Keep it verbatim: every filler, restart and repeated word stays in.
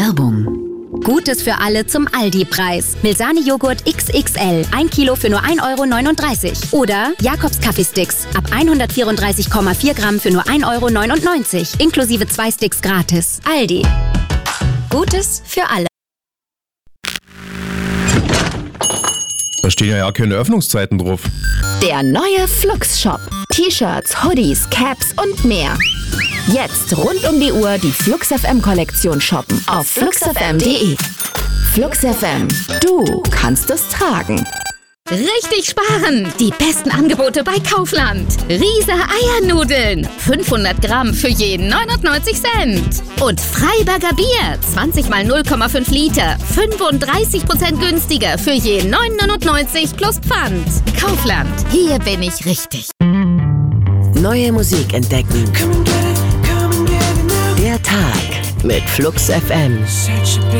Werbung. Gutes für alle zum Aldi-Preis. Milsani-Joghurt X X L. ein Kilo für nur ein Euro neununddreißig. Oder Jakobs Kaffeesticks. Ab hundertvierunddreißig Komma vier Gramm für nur ein Euro neunundneunzig. Inklusive zwei Sticks gratis. Aldi. Gutes für alle. Da stehen ja ja keine Öffnungszeiten drauf. Der neue Flux Shop. T-Shirts, Hoodies, Caps und mehr. Jetzt rund um die Uhr die Flux F M Kollektion shoppen auf flux f m punkt de. Flux F M. Du kannst es tragen. Richtig sparen! Die besten Angebote bei Kaufland. Riese Eiernudeln. fünfhundert Gramm für jeden neunundneunzig Cent. Und Freiberger Bier. zwanzig mal null Komma fünf Liter. fünfunddreißig Prozent günstiger für jeden neun neunundneunzig plus Pfand. Kaufland. Hier bin ich richtig. Neue Musik entdecken. Der Tag mit Flux F M.